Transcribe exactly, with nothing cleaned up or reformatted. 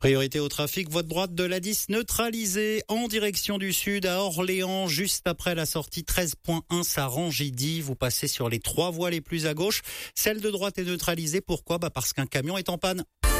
Priorité au trafic, voie de droite de l'A dix neutralisée en direction du sud à Orléans, juste après la sortie treize point un Saran-Gidi. Vous passez sur les trois voies les plus à gauche. Celle de droite est neutralisée. Pourquoi ? Bah parce qu'un camion est en panne.